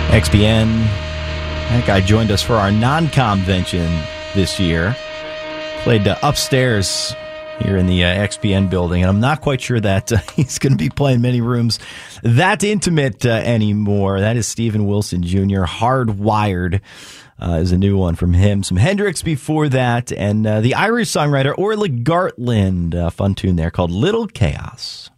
XPN. That guy joined us for our non-convention this year. Played upstairs here in the XPN building, and I'm not quite sure that he's going to be playing many rooms that intimate anymore. That is Steven Wilson Jr. Hardwired is a new one from him. Some Hendrix before that, and the Irish songwriter Orla Gartland. Fun tune there called Little Chaos.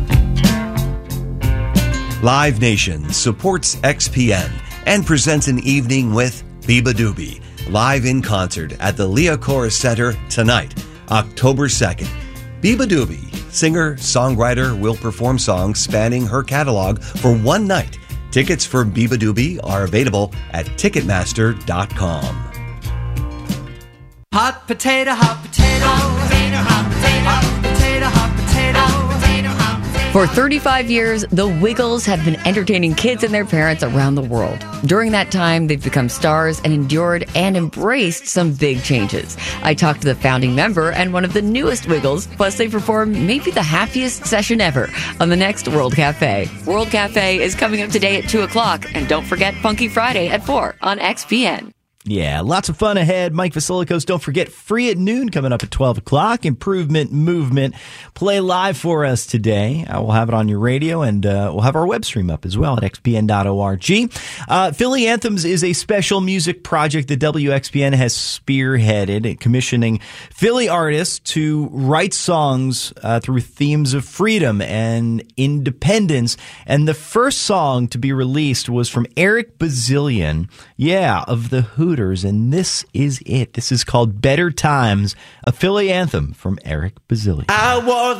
Live Nation supports XPN and presents an evening with Beabadoobee, live in concert at the Liacouras Center tonight, October 2nd. Beabadoobee, singer-songwriter, will perform songs spanning her catalog for one night. Tickets for Beabadoobee are available at Ticketmaster.com. Hot potato, hot potato, hot potato, hot potato, hot potato, hot potato, potato, hot potato. For 35 years, the Wiggles have been entertaining kids and their parents around the world. During that time, they've become stars and endured and embraced some big changes. I talked to the founding member and one of the newest Wiggles, plus they performed maybe the happiest session ever on the next World Cafe. World Cafe is coming up today at 2 o'clock, and don't forget Funky Friday at 4 on XPN. Yeah, lots of fun ahead. Mike Vasilikos, don't forget, Free at Noon coming up at 12 o'clock. Improvement Movement play live for us today. We'll have it on your radio, and we'll have our web stream up as well at xpn.org. Philly Anthems is a special music project that WXPN has spearheaded, commissioning Philly artists to write songs through themes of freedom and independence. And the first song to be released was from Eric Bazillion, of the Hooters, and this is it. This is called Better Times, a Philly anthem from Eric Bazillion. I wore